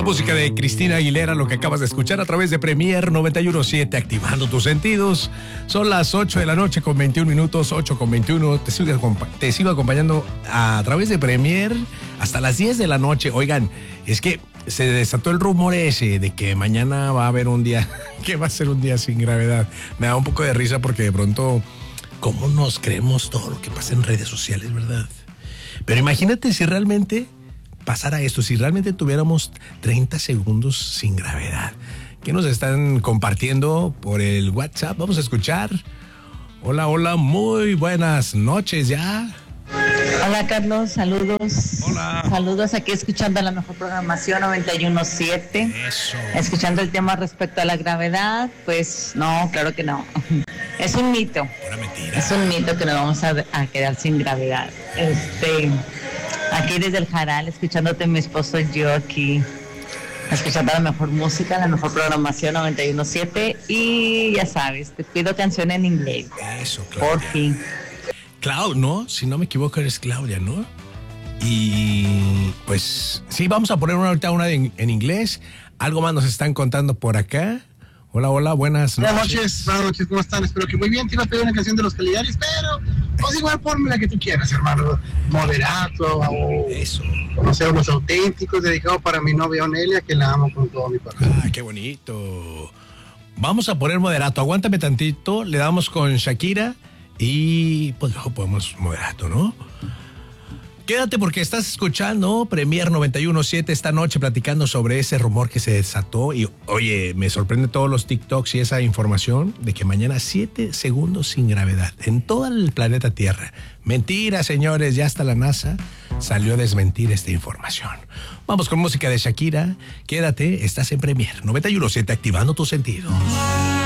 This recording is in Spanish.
música de Cristina Aguilera, lo que acabas de escuchar a través de Premier 91.7, activando tus sentidos. Son las 8 de la noche con 21 minutos, 8 con 21. Te sigo acompañando a través de Premier hasta las 10 de la noche. Oigan, es que se desató el rumor ese de que mañana va a haber un día, que va a ser un día sin gravedad. Me da un poco de risa porque de pronto, ¿cómo nos creemos todo lo que pasa en redes sociales, verdad? Pero imagínate si realmente pasara esto, si realmente tuviéramos 30 segundos sin gravedad. ¿Qué nos están compartiendo por el WhatsApp? Vamos a escuchar. Hola, hola, muy buenas noches ya. Hola Carlos, saludos. Hola. Saludos aquí escuchando la mejor programación 91.7. Eso. Escuchando el tema respecto a la gravedad, pues no, claro que no. Es un mito. Una mentira. Es un mito que nos vamos a quedar sin gravedad. Aquí desde el Jaral, escuchándote mi esposo y yo aquí, escuchando la mejor música, la mejor programación 91.7 y ya sabes, te pido canción en inglés. Eso, Claudia. Por fin. ¿no? Si no me equivoco eres Claudia, ¿no? Y pues sí, vamos a poner ahorita una en inglés. Algo más nos están contando por acá. Hola, hola, buenas noches. Buenas noches, ¿cómo están? Espero que muy bien. Te iba a pedir una canción de los Caligaris, pero pues igual ponme la que tú quieras, hermano. Moderato o Eso. no sé, Los Auténticos, dedicado para mi novia Onelia, que la amo con todo mi corazón. Ah, qué bonito. Vamos a poner moderato. Aguántame tantito. Le damos con Shakira y pues luego podemos moderato, ¿no? Quédate porque estás escuchando Premier 91.7 esta noche platicando sobre ese rumor que se desató. Y oye, me sorprende todos los TikToks y esa información de que mañana 7 segundos sin gravedad en todo el planeta Tierra. Mentira, señores, ya hasta la NASA salió a desmentir esta información. Vamos con música de Shakira. Quédate, estás en Premier 91.7 activando tus sentidos.